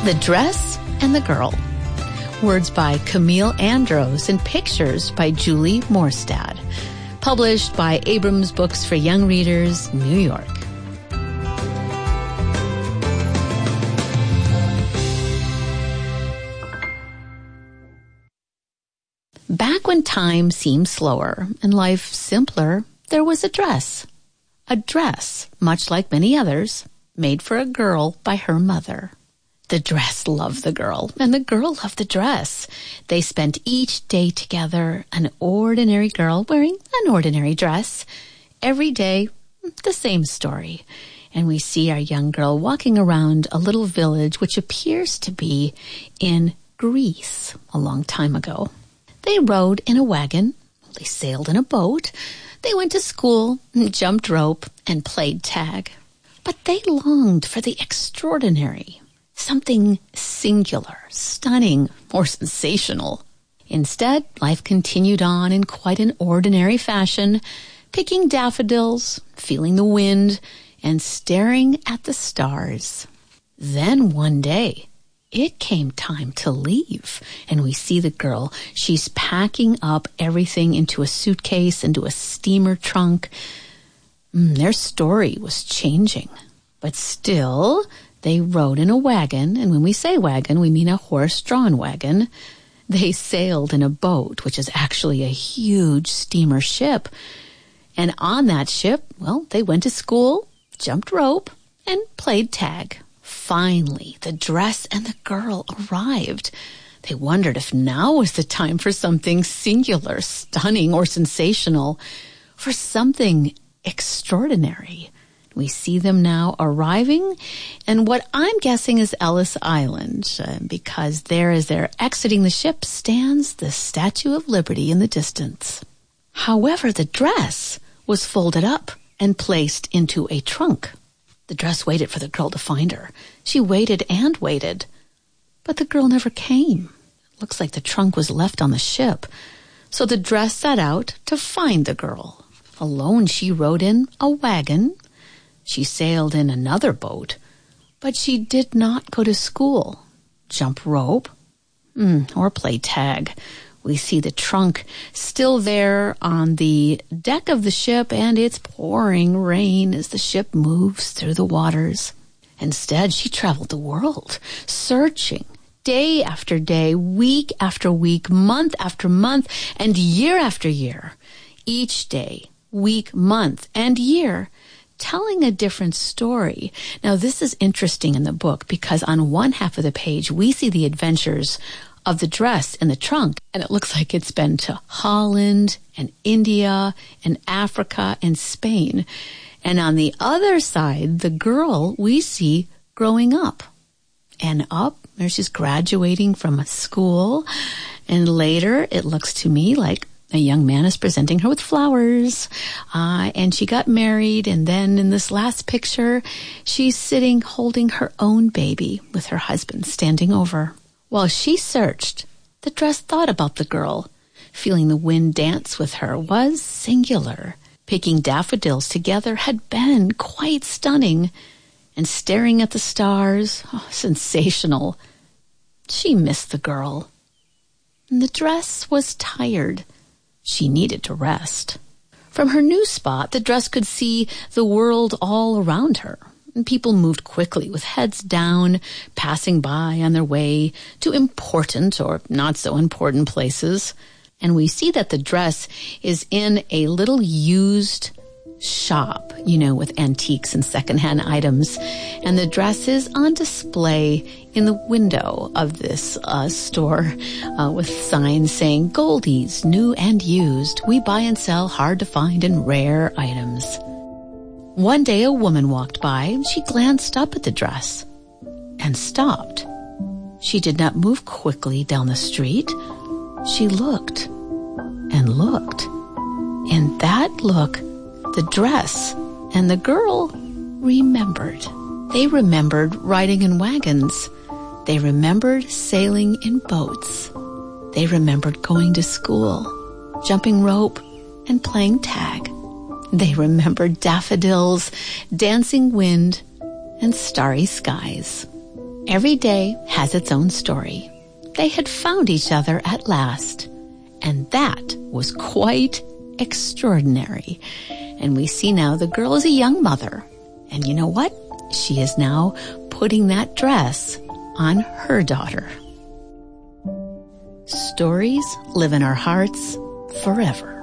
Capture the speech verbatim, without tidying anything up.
The Dress and the Girl. Words by Camille Andros and pictures by Julie Morstad. Published by Abrams Books for Young Readers, New York. Back when time seemed slower and life simpler, there was a dress. A dress, much like many others, made for a girl by her mother. The dress loved the girl, and the girl loved the dress. They spent each day together, an ordinary girl wearing an ordinary dress. Every day, the same story. And we see our young girl walking around a little village which appears to be in Greece a long time ago. They rode in a wagon, they sailed in a boat, they went to school, jumped rope, and played tag. But they longed for the extraordinary. Something singular, stunning, or sensational. Instead, life continued on in quite an ordinary fashion, picking daffodils, feeling the wind, and staring at the stars. Then one day, it came time to leave, and we see the girl. She's packing up everything into a suitcase, into a steamer trunk. Mm, their story was changing, but still they rode in a wagon, and when we say wagon, we mean a horse-drawn wagon. They sailed in a boat, which is actually a huge steamer ship. And on that ship, well, they went to school, jumped rope, and played tag. Finally, the dress and the girl arrived. They wondered if now was the time for something singular, stunning, or sensational, for something extraordinary. We see them now arriving in what I'm guessing is Ellis Island, uh, because there, as they're exiting the ship, stands the Statue of Liberty in the distance. However, the dress was folded up and placed into a trunk. The dress waited for the girl to find her. She waited and waited, but the girl never came. Looks like the trunk was left on the ship. So the dress set out to find the girl. Alone, she rode in a wagon. She sailed in another boat, but she did not go to school, jump rope, mm, or play tag. We see the trunk still there on the deck of the ship, and it's pouring rain as the ship moves through the waters. Instead, she traveled the world, searching day after day, week after week, month after month, and year after year. Each day, week, month, and year, telling a different story. Now, this is interesting in the book because on one half of the page, we see the adventures of the dress in the trunk, and it looks like it's been to Holland and India and Africa and Spain. And on the other side, the girl we see growing up. And up, there she's graduating from a school, and later it looks to me like a young man is presenting her with flowers, uh, and she got married, and then in this last picture, she's sitting holding her own baby with her husband standing over. While she searched, the dress thought about the girl. Feeling the wind dance with her was singular. Picking daffodils together had been quite stunning, and staring at the stars, oh, sensational. She missed the girl. And the dress was tired. She needed to rest. From her new spot, the dress could see the world all around her. And people moved quickly with heads down, passing by on their way to important or not so important places. And we see that the dress is in a little used shop, you know, with antiques and secondhand items. And the dress is on display in the window of this uh, store uh, with signs saying, "Goldies, new and used. We buy and sell hard to find and rare items." One day a woman walked by and she glanced up at the dress and stopped. She did not move quickly down the street. She looked and looked. In that look, the dress and the girl remembered. They remembered riding in wagons. They remembered sailing in boats. They remembered going to school, jumping rope, and playing tag. They remembered daffodils, dancing wind, and starry skies. Every day has its own story. They had found each other at last, and that was quite extraordinary. And we see now the girl is a young mother, and you know what? She is now putting that dress on her daughter. Stories live in our hearts forever.